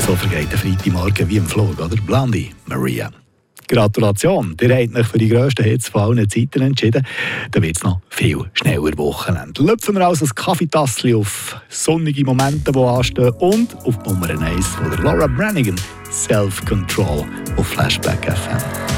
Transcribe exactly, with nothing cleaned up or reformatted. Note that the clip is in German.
So vergeht der Freitagmorgen wie im Flug, oder? Blondie, Maria. Gratulation, ihr habt euch für die grössten Hits von allen Zeiten entschieden. Dann wird es noch viel schneller Wochenende. Lüpfen wir also ein Kaffeetassli auf sonnige Momente, die anstehen, und auf Nummer eins von der Laura Branigan, Self-Control auf Flashback F M.